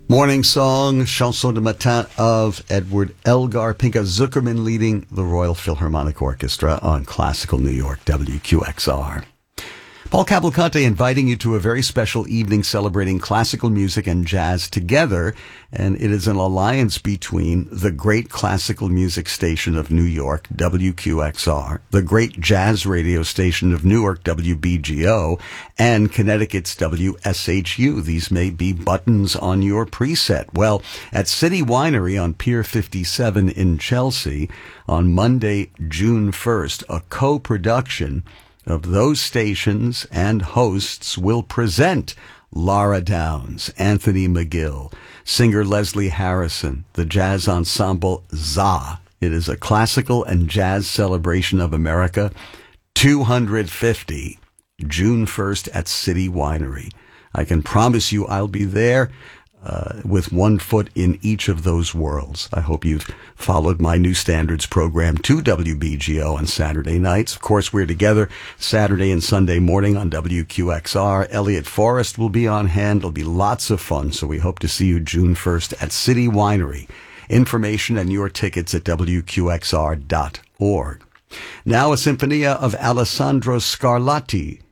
Morning Song, Chanson de Matin of Edward Elgar, Pinka Zuckerman leading the Royal Philharmonic Orchestra on Classical New York, WQXR. Paul Cavalcante inviting you to a very special evening celebrating classical music and jazz together, and it is an alliance between the great classical music station of New York, WQXR, the great jazz radio station of Newark, WBGO, and Connecticut's WSHU. These may be buttons on your preset. Well, at City Winery on Pier 57 in Chelsea on Monday, June 1st, a co-production of those stations and hosts will present Laura Downs, Anthony McGill, singer Leslie Harrison, the jazz ensemble ZA. It is a classical and jazz celebration of America 250, June 1st at City Winery. I can promise you I'll be there with one foot in each of those worlds. I hope you've followed my New Standards program to WBGO on Saturday nights. Of course, we're together Saturday and Sunday morning on WQXR. Elliot Forrest will be on hand. It'll be lots of fun, so we hope to see you June 1st at City Winery. Information and your tickets at WQXR.org. Now a sinfonia of Alessandro Scarlatti,